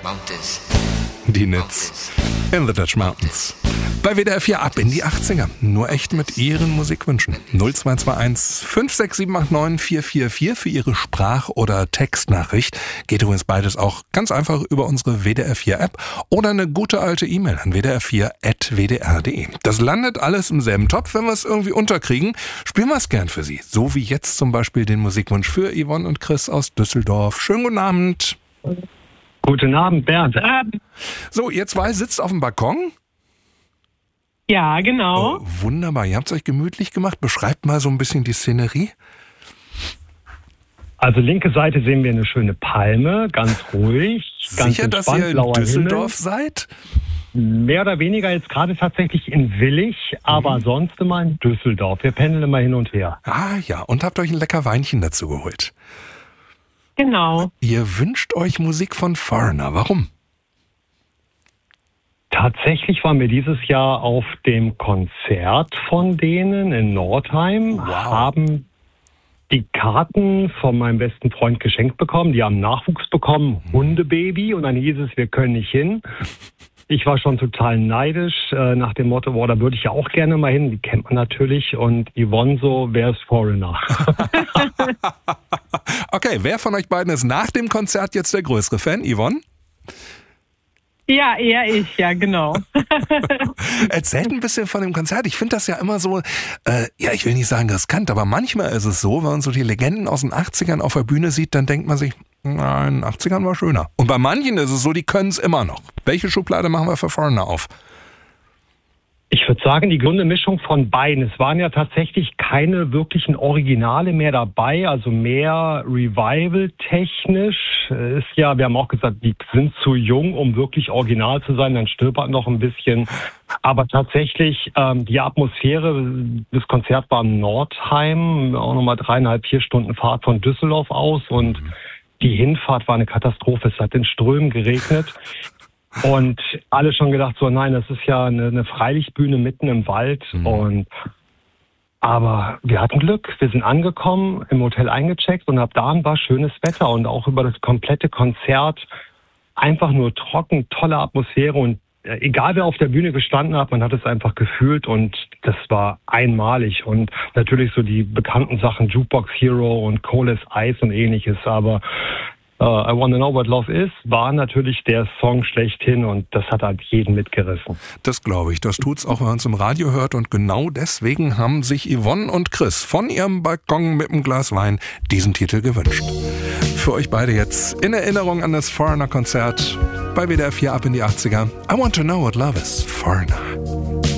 Mountains. Die Nits in the Dutch Mountains. Bei WDR 4 ab in die 80er. Nur echt mit Ihren Musikwünschen. 0221 56789 444 für Ihre Sprach- oder Textnachricht. Geht übrigens beides auch ganz einfach über unsere WDR 4 App oder eine gute alte E-Mail an wdr4@wdr.de. Das landet alles im selben Topf. Wenn wir es irgendwie unterkriegen, spielen wir es gern für Sie. So wie jetzt zum Beispiel den Musikwunsch für Yvonne und Chris aus Düsseldorf. Schönen guten Abend. Guten Abend, Bernd. So, ihr zwei sitzt auf dem Balkon. Ja, genau. Oh, wunderbar. Ihr habt es euch gemütlich gemacht. Beschreibt mal so ein bisschen die Szenerie. Also linke Seite sehen wir eine schöne Palme, ganz ruhig. Ganz Sicher, dass ihr in Düsseldorf seid? Mehr oder weniger jetzt gerade tatsächlich in Willig, aber sonst immer in Düsseldorf. Wir pendeln immer hin und her. Ah ja, und habt euch ein lecker Weinchen dazu geholt. Genau. Ihr wünscht euch Musik von Foreigner. Warum? Tatsächlich waren wir dieses Jahr auf dem Konzert von denen in Nordheim, haben die Karten von meinem besten Freund geschenkt bekommen. Die haben Nachwuchs bekommen, Hundebaby, und dann hieß es, wir können nicht hin. Ich war schon total neidisch nach dem Motto, boah, da würde ich ja auch gerne mal hin. Die kennt man natürlich. Und Yvonne so, wer ist Foreigner? Okay, wer von euch beiden ist nach dem Konzert jetzt der größere Fan? Yvonne? Ja, eher ich, ja, genau. Erzählt ein bisschen von dem Konzert. Ich finde das ja immer so, ich will nicht sagen riskant, aber manchmal ist es so, wenn man so die Legenden aus den 80ern auf der Bühne sieht, dann denkt man sich, nein, in den 80ern war schöner. Und bei manchen ist es so, die können es immer noch. Welche Schublade machen wir für Foreigner auf? Ich würde sagen, die gesunde Mischung von beiden. Es waren ja tatsächlich keine wirklichen Originale mehr dabei, also mehr Revival-technisch. Ist ja, wir haben auch gesagt, die sind zu jung, um wirklich original zu sein, dann stöbert noch ein bisschen. Aber tatsächlich, die Atmosphäre, das Konzert war in Nordheim, auch nochmal 3,5, 4 Stunden Fahrt von Düsseldorf aus, und die Hinfahrt war eine Katastrophe. Es hat in Strömen geregnet. Und alle schon gedacht, so nein, das ist ja eine Freilichtbühne mitten im Wald. Aber wir hatten Glück. Wir sind angekommen, im Hotel eingecheckt, und ab da war schönes Wetter. Und auch über das komplette Konzert einfach nur trocken, tolle Atmosphäre. Und egal wer auf der Bühne gestanden hat, man hat es einfach gefühlt, und das war einmalig. Und natürlich so die bekannten Sachen, Jukebox Hero und Cold as Ice und ähnliches. Aber I Wanna Know What Love Is war natürlich der Song schlechthin, und das hat halt jeden mitgerissen. Das glaube ich. Das tut's auch, wenn man es im Radio hört, und genau deswegen haben sich Yvonne und Chris von ihrem Balkon mit einem Glas Wein diesen Titel gewünscht. Für euch beide jetzt in Erinnerung an das Foreigner-Konzert bei WDR 4 ab in die 80er. I Want to Know What Love Is, Foreigner.